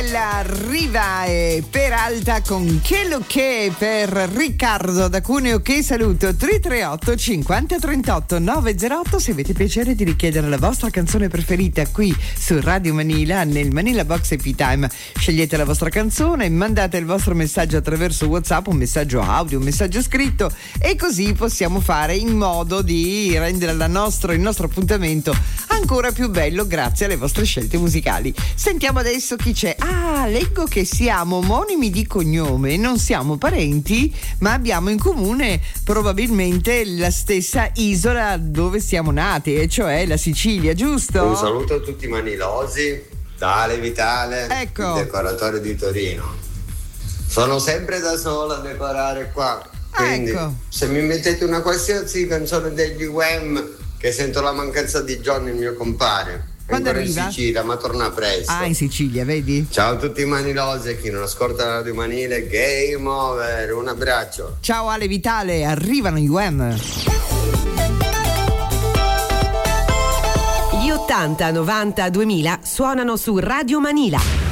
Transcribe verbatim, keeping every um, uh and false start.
Daniela Riva e Peralta con Che lo che per Riccardo da Cuneo, che saluto. Tre tre otto cinquanta trentotto nove zero otto se avete piacere di richiedere la vostra canzone preferita qui su Radio Manila nel Manila Box Happy Time. Scegliete la vostra canzone, mandate il vostro messaggio attraverso WhatsApp, un messaggio audio, un messaggio scritto, e così possiamo fare in modo di rendere la nostro, il nostro appuntamento ancora più bello grazie alle vostre scelte musicali. Sentiamo adesso chi c'è. Ah, leggo che siamo omonimi di cognome, non siamo parenti, ma abbiamo in comune probabilmente la stessa isola dove siamo nati, e cioè la Sicilia, giusto? Un saluto a tutti i manilosi, da Ale Vitale, ecco. Il decoratore di Torino. Sono sempre da sola a decorare qua, quindi ecco. Se mi mettete una qualsiasi canzone degli Wham, che sento la mancanza di Johnny, il mio compare. Quando ancora arriva? In Sicilia, ma torna presto. Ah, in Sicilia, vedi? Ciao a tutti i manilosi e chi non ascolta la Radio Manile, game over, un abbraccio. Ciao Ale Vitale, arrivano i Wham. Gli ottanta, novanta, duemila suonano su Radio Manila.